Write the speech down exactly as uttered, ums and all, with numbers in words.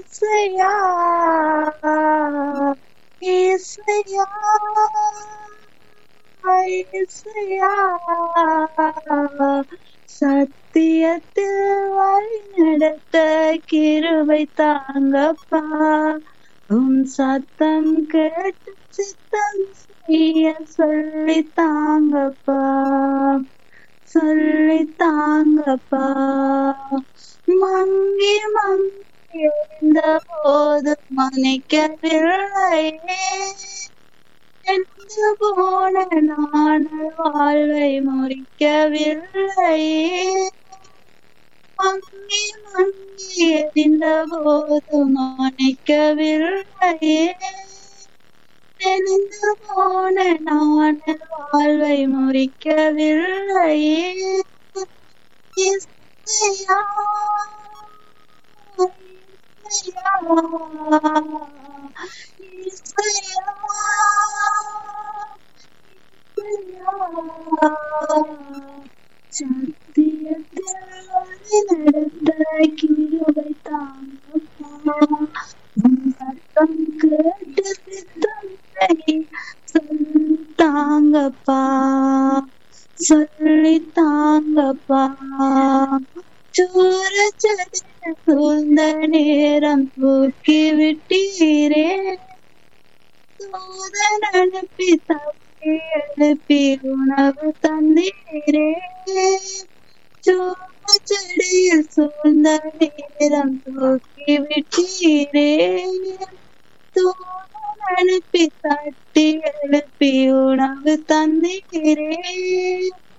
இசையா இசையா இசையா சத்தியத்தில் வழி நடத்த கிருபை தாங்கப்பா உம் சத்தம் கேட்டு சித்தம் செய்ய சொல்லி தாங்கப்பா சொல்லி தாங்கப்பா மங்கி மங்கி எழுந்த போது மன்னிக்கவில்லையே என்று போன நானல் வாழ்வை முறிக்கவில்லையே மங்கி மங்கி எரிந்த போது மன்னிக்கவில்லையே நெளிந்து போன நானல் வாழ்வை முறிக்கவில்லையே இசையா இசையா இசையா சத்தியத்தில் வழி நடத்த கிருபை தாங்கப்பா உம் சத்தம் கேட்டு சித்தம் செய் சொல்லி தாங்கப்பா சொல்லி தாங்கப்பா சூர சதிர சூழ்ந்த நேரம் தூக்கி விட்டீரே தூதன் அனுப்பி தப்பி எழுப்பி உணவு தந்தீரே சூர செடியில் சூழ்ந்த நேரம் தூக்கி விட்டீரே தூதன் அனுப்பி தட்டி எழுப்பி உணவு தந்தீரே